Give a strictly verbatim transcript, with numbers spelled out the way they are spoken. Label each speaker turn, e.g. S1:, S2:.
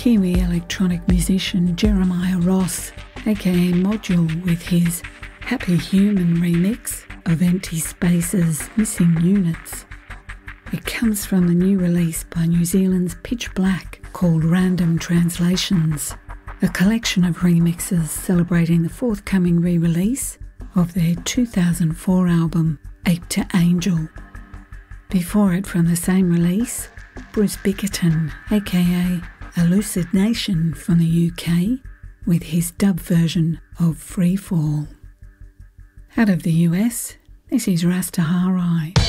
S1: Kiwi electronic musician Jeremiah Ross, aka Module, with his Happy Human remix of Empty Spaces, Missing Units. It comes from the new release by New Zealand's Pitch Black called Random Translations, a collection of remixes celebrating the forthcoming re-release of their two thousand four album Ape to Angel. Before it, from the same release, Bruce Bickerton, aka Elucid Nation from the U K, with his dub version of Free Fall. Out of the U S, this is Rastahari.